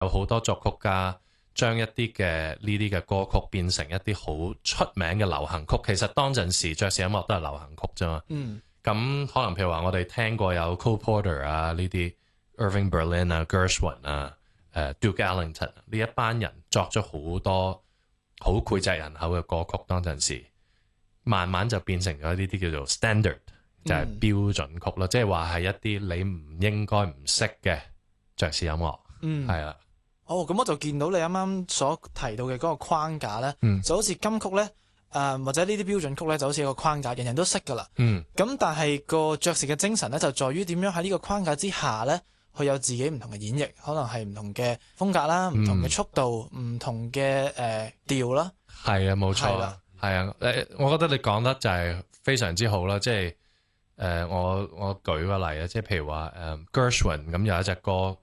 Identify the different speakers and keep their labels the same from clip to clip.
Speaker 1: 有好多作曲家將一啲嘅呢啲嘅歌曲變成一啲好出名嘅流行曲。其實當陣時爵士音樂都係流行曲啫嘛。咁可能譬如話我哋聽過有 Cole Porter 啊呢啲 Irving Berlin 啊 Gershwin 啊Duke Ellington 呢一班人作咗好多好膾炙人口嘅歌曲，當陣時慢慢就變成咗呢啲叫做 standard， 就係標準曲咯，即係話係一啲你唔應該唔識嘅爵士音樂。係啦。
Speaker 2: 咁我就見到你啱啱所提到嘅嗰個框架咧，就好似金曲咧，或者呢啲標準曲咧，就好似一個框架，人人都識噶啦。咁但係個爵士嘅精神咧，就在於點樣喺呢個框架之下咧，佢有自己唔同嘅演繹，可能係唔同嘅風格啦，唔同嘅速度，唔同嘅調啦。
Speaker 1: 係啊，冇錯啦。係啊，我覺得你講得就係非常之好啦。即係我舉個例啊，即係譬如話Gershwin 咁有一隻歌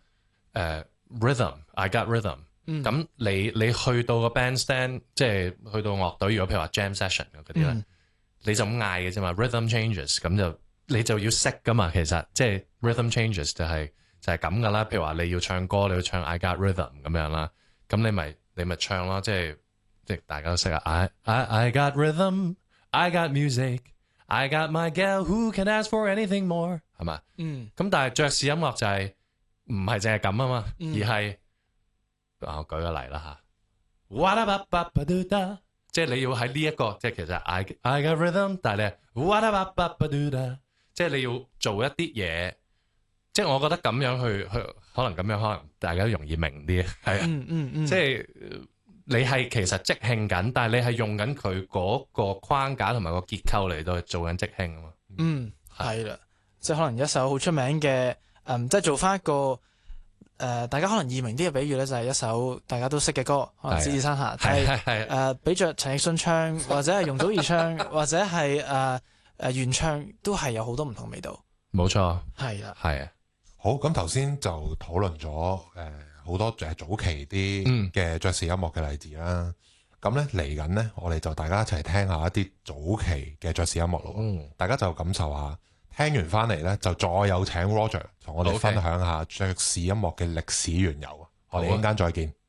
Speaker 1: Rhythm，I Got Rhythm。咁你去到個 bandstand， 即係去到樂隊，如果譬如話 jam session 嗰啲咧，你就咁嗌嘅啫嘛。Rhythm changes， 咁就你就要識噶嘛。其實即係 rhythm changes 就係咁噶啦。譬如話你要唱歌，你要唱 I Got Rhythm 咁樣啦，咁你咪唱咯。即係大家都識啊。I got rhythm, I got music, I got my gal who can ask for anything more， 係嘛？咁但係爵士音樂就係唔係淨係咁啊嘛，而係我舉個例啦嚇，即係你要喺呢一個，即係其實 I got rhythm， 但係你即係你要做一啲嘢，即係我覺得咁樣去可能大家都容易明啲，係啊，即係你係其實即興緊，但係你係用緊佢嗰個框架同埋個結構嚟到做緊即興啊嘛。
Speaker 2: 係啦，即係可能一首好出名嘅，即係做翻一個大家可能易明啲嘅比喻咧，就係一首大家都識嘅歌，可能《獅子山下》，係俾着陳奕迅唱，或者係容祖兒唱，或者係原唱，都係有好多唔同味道。
Speaker 1: 冇錯，
Speaker 2: 係啦，
Speaker 1: 係啊。
Speaker 3: 好，咁頭先就討論咗好多早期啲嘅爵士音樂嘅例子啦。咁咧嚟緊咧，我哋就大家一齊聽下一啲早期嘅爵士音樂咯。大家就感受下。聽完翻嚟咧，就再有請 Roger 同我哋分享下爵士音樂嘅歷史緣由。我哋陣間再見。